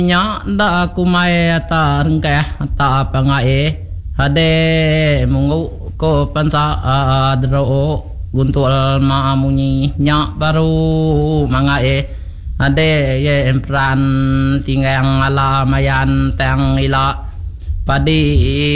nya da kumai ata rengke ata pangai hade mungu ko pansa adro guntul ma munyi nya baru mangai ade ye empran tinggang ala mayan tang ila padi